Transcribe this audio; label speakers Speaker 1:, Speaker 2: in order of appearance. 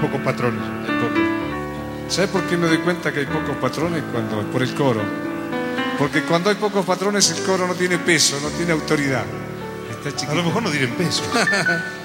Speaker 1: pocos patrones.
Speaker 2: Hay pocos. ¿Sabes por qué me doy cuenta que hay pocos patrones? Por el coro. Porque cuando hay pocos patrones el coro no tiene peso, no tiene autoridad. Está chiquito.
Speaker 1: A lo mejor no tienen peso.